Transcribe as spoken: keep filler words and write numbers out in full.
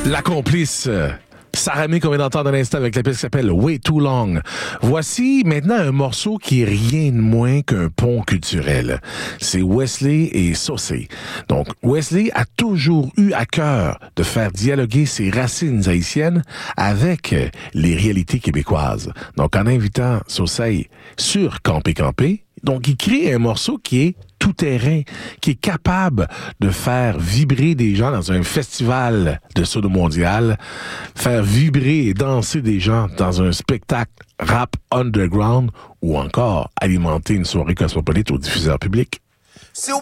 La complice euh, Saramé qu'on vient d'entendre à l'instant avec la pièce qui s'appelle Way Too Long. Voici maintenant un morceau qui est rien de moins qu'un pont culturel. C'est Wesley et Saucé. Donc, Wesley a toujours eu à cœur de faire dialoguer ses racines haïtiennes avec les réalités québécoises. Donc, en invitant Saucé sur Campé Campé, donc il crée un morceau qui est tout terrain, qui est capable de faire vibrer des gens dans un festival de sodo mondial, faire vibrer et danser des gens dans un spectacle rap underground ou encore alimenter une soirée cosmopolite au diffuseur public.